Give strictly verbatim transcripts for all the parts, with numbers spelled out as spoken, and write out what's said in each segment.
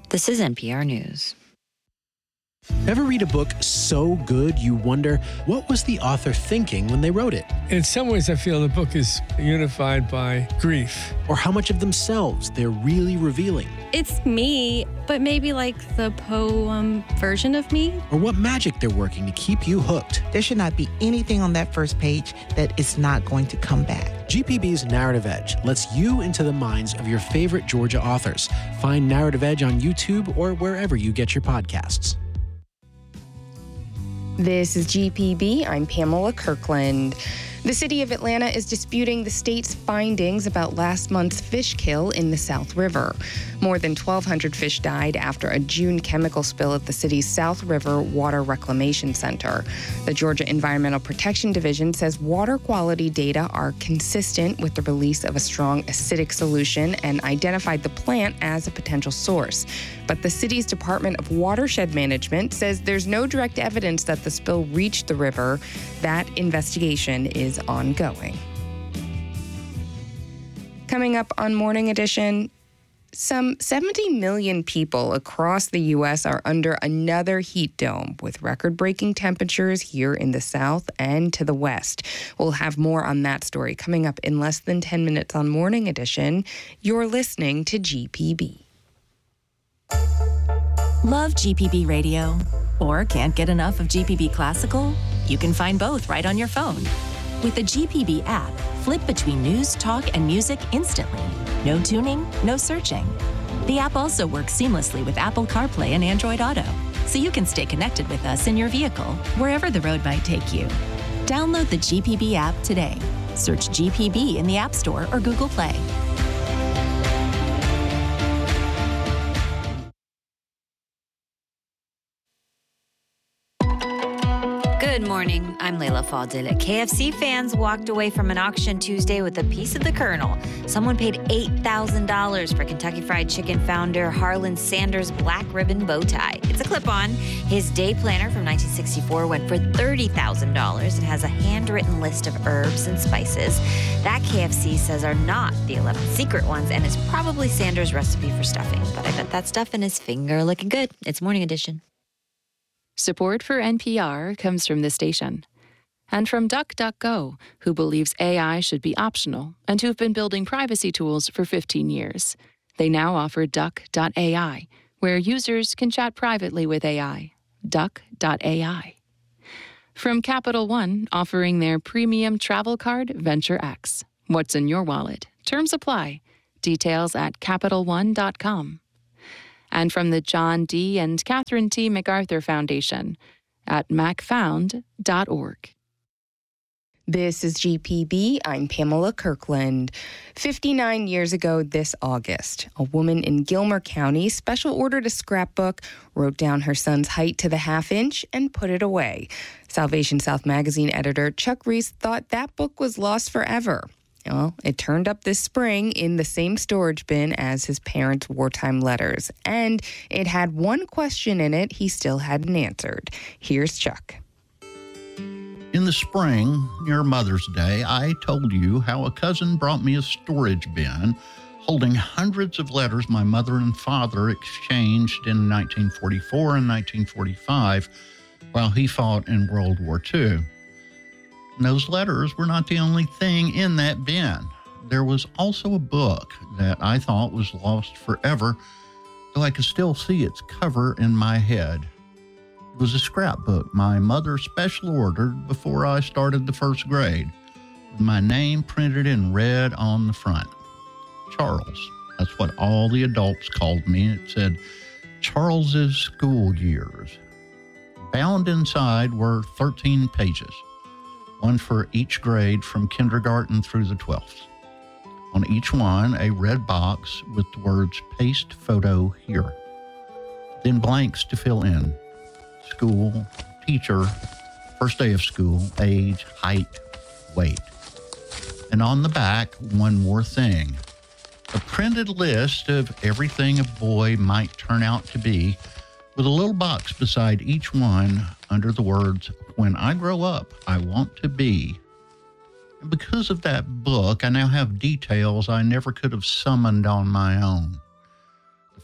This is N P R News. Ever read a book so good you wonder, what was the author thinking when they wrote it? In some ways, I feel the book is unified by grief. Or how much of themselves they're really revealing? It's me, but maybe like the poem version of me. Or what magic they're working to keep you hooked? There should not be anything on that first page that is not going to come back. G P B's Narrative Edge lets you into the minds of your favorite Georgia authors. Find Narrative Edge on YouTube or wherever you get your podcasts. This is G P B. I'm Pamela Kirkland. The city of Atlanta is disputing the state's findings about last month's fish kill in the South River. More than twelve hundred fish died after a June chemical spill at the city's South River Water Reclamation Center. The Georgia Environmental Protection Division says water quality data are consistent with the release of a strong acidic solution and identified the plant as a potential source. But the city's Department of Watershed Management says there's no direct evidence that the spill reached the river. That investigation is ongoing. Coming up on Morning Edition, some seventy million people across the U S are under another heat dome with record-breaking temperatures here in the south and to the west. We'll have more on that story coming up in less than ten minutes on Morning Edition. You're listening to G P B. Love G P B Radio? Or can't get enough of G P B Classical? You can find both right on your phone. With the G P B app, flip between news, talk, and music instantly. No tuning, no searching. The app also works seamlessly with Apple CarPlay and Android Auto, so you can stay connected with us in your vehicle, wherever the road might take you. Download the G P B app today. Search G P B in the App Store or Google Play. Good morning. I'm Layla Fadil. K F C fans walked away from an auction Tuesday with a piece of the Colonel. Someone paid eight thousand dollars for Kentucky Fried Chicken founder Harlan Sanders' black ribbon bow tie. It's a clip-on. His day planner from nineteen sixty-four went for thirty thousand dollars. It has a handwritten list of herbs and spices that K F C says are not the eleven secret ones and is probably Sanders' recipe for stuffing. But I bet that stuff in his finger looking good. It's Morning Edition. Support for N P R comes from the station and from DuckDuckGo, who believes A I should be optional and who've been building privacy tools for fifteen years. They now offer Duck dot A I, where users can chat privately with A I. Duck dot A I. From Capital One, offering their premium travel card, Venture X. What's in your wallet? Terms apply. Details at Capital One dot com. And from the John D. and Catherine T. MacArthur Foundation at mac found dot org. This is G P B. I'm Pamela Kirkland. fifty-nine years ago this August, a woman in Gilmer County special ordered a scrapbook, wrote down her son's height to the half inch, and put it away. Salvation South magazine editor Chuck Reese thought that book was lost forever. Well, it turned up this spring in the same storage bin as his parents' wartime letters, and it had one question in it he still hadn't answered. Here's Chuck. In the spring, near Mother's Day, I told you how a cousin brought me a storage bin holding hundreds of letters my mother and father exchanged in nineteen forty-four and nineteen forty-five while he fought in World War Two. And those letters were not the only thing in that bin. There was also a book that I thought was lost forever, though I could still see its cover in my head. It was a scrapbook my mother special ordered before I started the first grade, with my name printed in red on the front. Charles. That's what all the adults called me. It said, Charles's School Years. Bound inside were thirteen pages. One for each grade from kindergarten through the twelfth. On each one, a red box with the words paste photo here. Then blanks to fill in. School, teacher, first day of school, age, height, weight. And on the back, one more thing. A printed list of everything a boy might turn out to be, with a little box beside each one under the words, when I grow up, I want to be. And because of that book, I now have details I never could have summoned on my own. The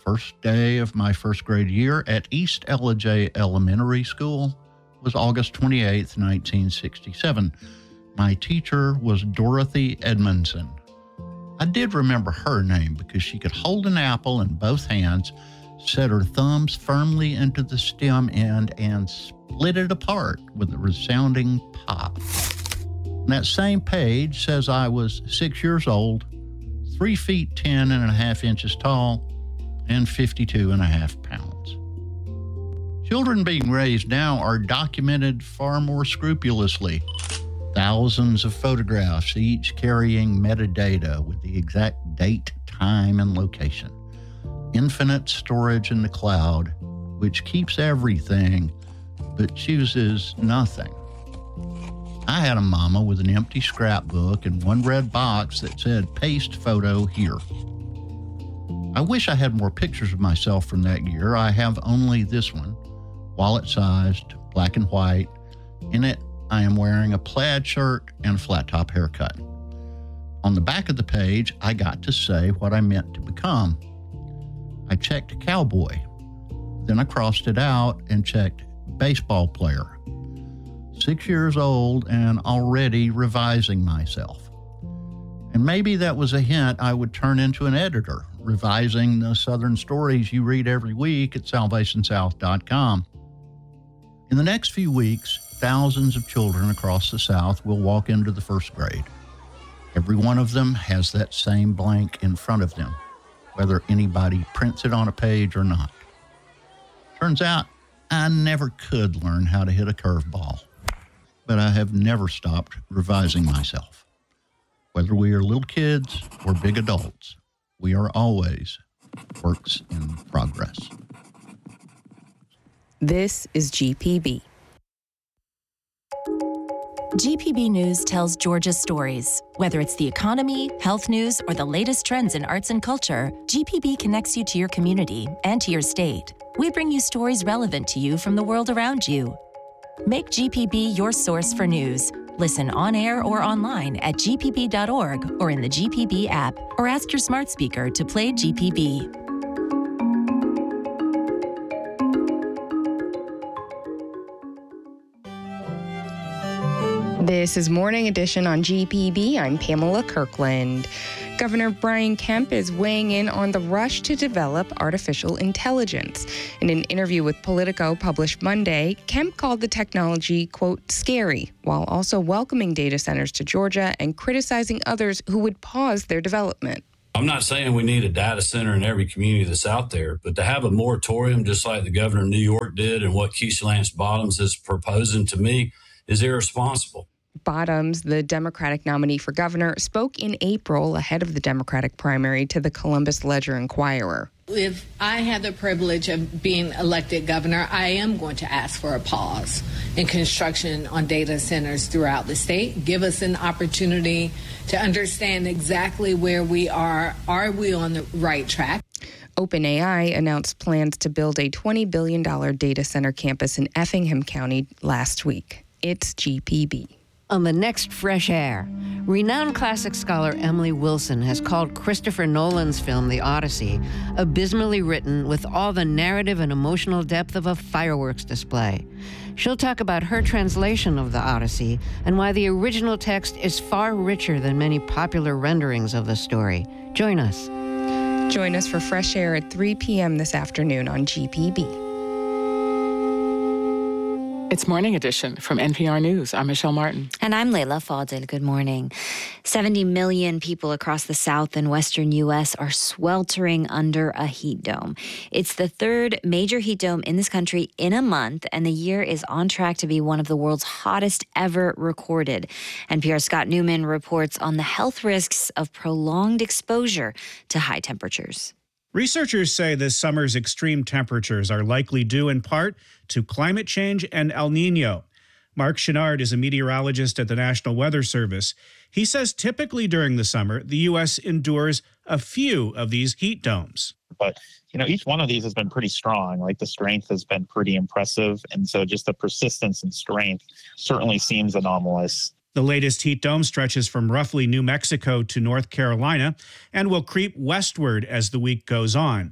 First day of my first grade year at East Ellijay Elementary School was August twenty-eighth, nineteen sixty-seven. My teacher was Dorothy Edmondson. I did remember her name because she could hold an apple in both hands, set her thumbs firmly into the stem end, and split it apart with a resounding pop. And that same page says I was six years old, three feet ten and a half inches tall, and fifty-two and a half pounds. Children being raised now are documented far more scrupulously. Thousands of photographs, each carrying metadata with the exact date, time, and location. Infinite storage in the cloud, which keeps everything, but chooses nothing. I had a mama with an empty scrapbook and one red box that said, "Paste photo here." I wish I had more pictures of myself from that year. I have only this one, wallet-sized, black and white. In it, I am wearing a plaid shirt and a flat-top haircut. On the back of the page, I got to say what I meant to become. I checked cowboy. Then I crossed it out and checked baseball player. Six years old and already revising myself. And maybe that was a hint I would turn into an editor, revising the Southern stories you read every week at salvation south dot com. In the next few weeks, thousands of children across the South will walk into the first grade. Every one of them has that same blank in front of them, whether anybody prints it on a page or not. Turns out, I never could learn how to hit a curveball, but I have never stopped revising myself. Whether we are little kids or big adults, we are always works in progress. This is G P B. G P B News tells Georgia's stories. Whether it's the economy, health news, or the latest trends in arts and culture, G P B connects you to your community and to your state. We bring you stories relevant to you from the world around you. Make G P B your source for news. Listen on air or online at g p b dot org or in the G P B app, or ask your smart speaker to play G P B. This is Morning Edition on G P B. I'm Pamela Kirkland. Governor Brian Kemp is weighing in on the rush to develop artificial intelligence. In an interview with Politico published Monday, Kemp called the technology, quote, scary, while also welcoming data centers to Georgia and criticizing others who would pause their development. I'm not saying we need a data center in every community that's out there, but to have a moratorium just like the governor of New York did and what Keisha Lance Bottoms is proposing, to me, is irresponsible. Bottoms, the Democratic nominee for governor, spoke in April ahead of the Democratic primary to the Columbus Ledger-Inquirer. If I had the privilege of being elected governor, I am going to ask for a pause in construction on data centers throughout the state. Give us an opportunity to understand exactly where we are. Are we on the right track? OpenAI announced plans to build a twenty billion dollars data center campus in Effingham County last week. It's G P B. On the next Fresh Air, renowned classic scholar Emily Wilson has called Christopher Nolan's film The Odyssey abysmally written with all the narrative and emotional depth of a fireworks display. She'll talk about her translation of The Odyssey and why the original text is far richer than many popular renderings of the story. Join us. Join us for Fresh Air at three p.m. this afternoon on G P B. It's Morning Edition from N P R News. I'm Michelle Martin. And I'm Layla Fadil. Good morning. seventy million people across the South and Western U S are sweltering under a heat dome. It's the third major heat dome in this country in a month, and the year is on track to be one of the world's hottest ever recorded. N P R's Scott Newman reports on the health risks of prolonged exposure to high temperatures. Researchers say this summer's extreme temperatures are likely due in part to climate change and El Nino. Mark Chenard is a meteorologist at the National Weather Service. He says typically during the summer, the U S endures a few of these heat domes. But, you know, each one of these has been pretty strong. Like the strength has been pretty impressive. And so just the persistence and strength certainly seems anomalous. The latest heat dome stretches from roughly New Mexico to North Carolina and will creep westward as the week goes on.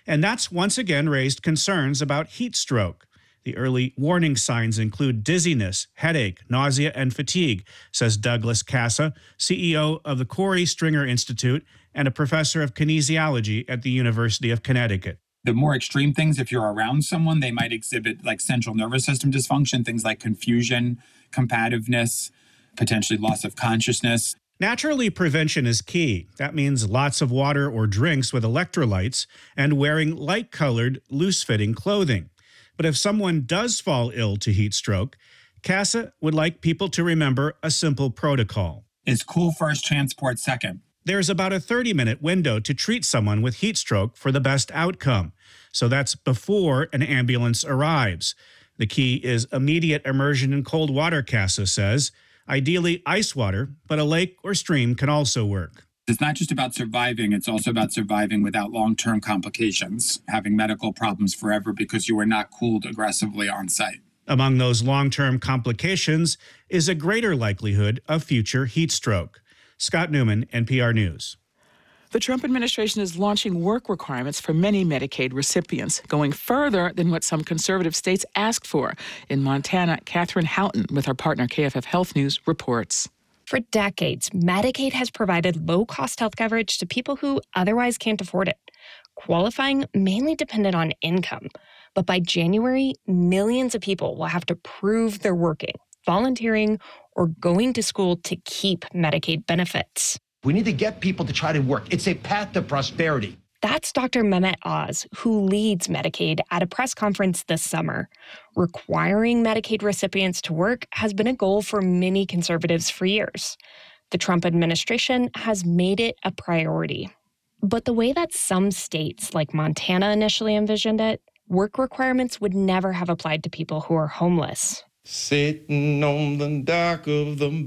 And that's once again raised concerns about heat stroke. The early warning signs include dizziness, headache, nausea, and fatigue, says Douglas Casa, C E O of the Corey Stringer Institute and a professor of kinesiology at the University of Connecticut. The more extreme things, if you're around someone, they might exhibit like central nervous system dysfunction, things like confusion, combativeness, potentially loss of consciousness. Naturally, prevention is key. That means lots of water or drinks with electrolytes and wearing light-colored, loose-fitting clothing. But if someone does fall ill to heat stroke, Casa would like people to remember a simple protocol. Is cool first, transport second. There's about a thirty-minute window to treat someone with heat stroke for the best outcome. So that's before an ambulance arrives. The key is immediate immersion in cold water, Casa says. Ideally ice water, but a lake or stream can also work. It's not just about surviving, it's also about surviving without long-term complications, having medical problems forever because you were not cooled aggressively on site. Among those long-term complications is a greater likelihood of future heat stroke. Scott Newman, N P R News. The Trump administration is launching work requirements for many Medicaid recipients, going further than what some conservative states asked for. In Montana, Catherine Houghton, with our partner K F F Health News, reports. For decades, Medicaid has provided low-cost health coverage to people who otherwise can't afford it. Qualifying mainly depended on income. But by January, millions of people will have to prove they're working, volunteering, or going to school to keep Medicaid benefits. We need to get people to try to work. It's a path to prosperity. That's Doctor Mehmet Oz, who leads Medicaid, at a press conference this summer. Requiring Medicaid recipients to work has been a goal for many conservatives for years. The Trump administration has made it a priority. But the way that some states, like Montana, initially envisioned it, work requirements would never have applied to people who are homeless. Sitting on the dock of the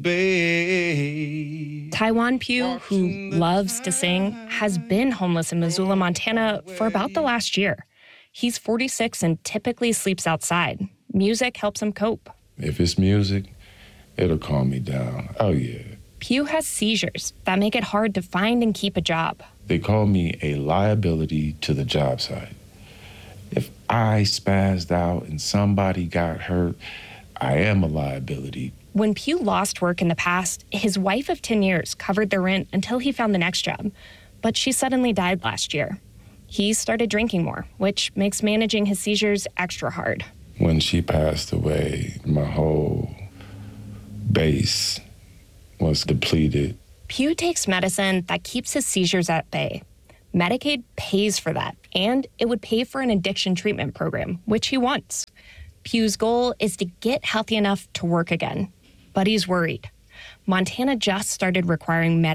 bay. Taiwan Pugh, who loves to sing, has been homeless in Missoula, Montana for about the last year. He's forty-six and typically sleeps outside. Music helps him cope. If it's music, it'll calm me down. Oh, yeah. Pugh has seizures that make it hard to find and keep a job. They call me a liability to the job site. If I spazzed out and somebody got hurt, I am a liability. When Pugh lost work in the past, his wife of ten years covered the rent until he found the next job. But she suddenly died last year. He started drinking more, which makes managing his seizures extra hard. When she passed away, my whole base was depleted. Pugh takes medicine that keeps his seizures at bay. Medicaid pays for that, and it would pay for an addiction treatment program, which he wants. Pugh's goal is to get healthy enough to work again, but he's worried. Montana just started requiring Medicaid